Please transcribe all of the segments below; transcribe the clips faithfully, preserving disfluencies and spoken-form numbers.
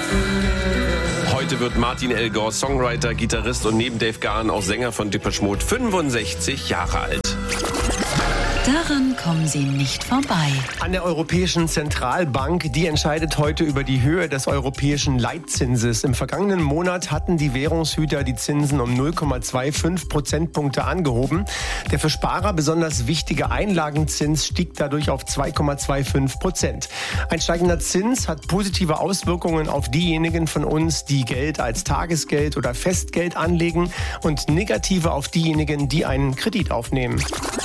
Heute wird Martin Elgor Songwriter, Gitarrist und neben Dave Gahan auch Sänger von Depeche Mode fünfundsechzig Jahre alt. Daran kommen Sie nicht vorbei. An der Europäischen Zentralbank, die entscheidet heute über die Höhe des europäischen Leitzinses. Im vergangenen Monat hatten die Währungshüter die Zinsen um null Komma fünfundzwanzig Prozentpunkte angehoben. Der für Sparer besonders wichtige Einlagenzins stieg dadurch auf zwei Komma fünfundzwanzig Prozent. Ein steigender Zins hat positive Auswirkungen auf diejenigen von uns, die Geld als Tagesgeld oder Festgeld anlegen und negative auf diejenigen, die einen Kredit aufnehmen.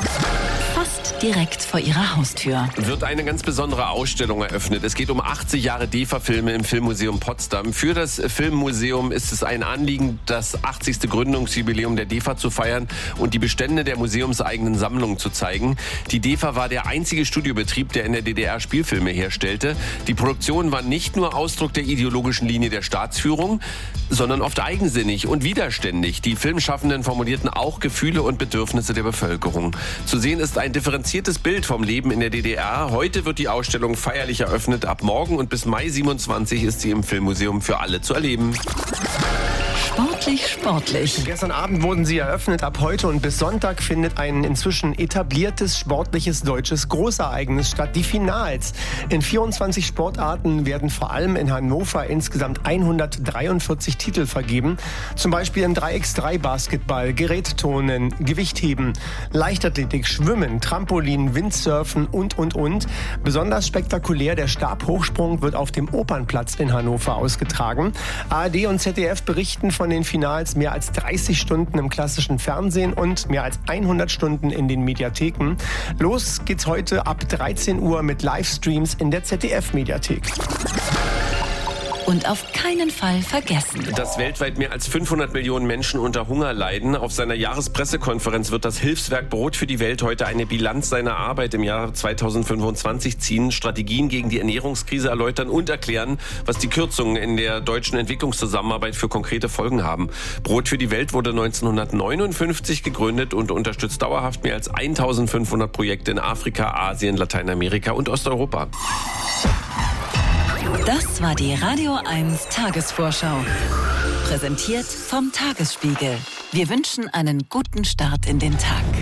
Fast direkt vor Ihrer Haustür Wird eine ganz besondere Ausstellung eröffnet. Es geht um achtzig Jahre DEFA-Filme im Filmmuseum Potsdam. Für das Filmmuseum ist es ein Anliegen, das achtzigste Gründungsjubiläum der DEFA zu feiern und die Bestände der museumseigenen Sammlung zu zeigen. Die DEFA war der einzige Studiobetrieb, der in der D D R Spielfilme herstellte. Die Produktion war nicht nur Ausdruck der ideologischen Linie der Staatsführung, sondern oft eigensinnig und widerständig. Die Filmschaffenden formulierten auch Gefühle und Bedürfnisse der Bevölkerung. Zu sehen ist ein differenziertes Bild vom Leben in der D D R. Heute wird die Ausstellung feierlich eröffnet. Ab morgen und bis Mai siebenundzwanzig ist sie im Filmmuseum für alle zu erleben. Sportlich, sportlich. Gestern Abend wurden sie eröffnet. Ab heute und bis Sonntag findet ein inzwischen etabliertes sportliches deutsches Großereignis statt, die Finals. In vierundzwanzig Sportarten werden vor allem in Hannover insgesamt hundertdreiundvierzig Titel vergeben. Zum Beispiel im drei gegen drei Basketball, Gerätturnen, Gewichtheben, Leichtathletik, Schwimmen, Trampolin, Windsurfen und, und, und. Besonders spektakulär der Stabhochsprung wird auf dem Opernplatz in Hannover ausgetragen. A R D und Z D F berichten von den Finals mehr als dreißig Stunden im klassischen Fernsehen und mehr als hundert Stunden in den Mediatheken. Los geht's heute ab dreizehn Uhr mit Livestreams in der Z D F-Mediathek. Und auf keinen Fall vergessen, dass weltweit mehr als fünfhundert Millionen Menschen unter Hunger leiden. Auf seiner Jahrespressekonferenz wird das Hilfswerk Brot für die Welt heute eine Bilanz seiner Arbeit im Jahr zweitausendfünfundzwanzig ziehen, Strategien gegen die Ernährungskrise erläutern und erklären, was die Kürzungen in der deutschen Entwicklungszusammenarbeit für konkrete Folgen haben. Brot für die Welt wurde neunzehnhundertneunundfünfzig gegründet und unterstützt dauerhaft mehr als eintausendfünfhundert Projekte in Afrika, Asien, Lateinamerika und Osteuropa. Das war die Radio eins Tagesvorschau. Präsentiert vom Tagesspiegel. Wir wünschen einen guten Start in den Tag.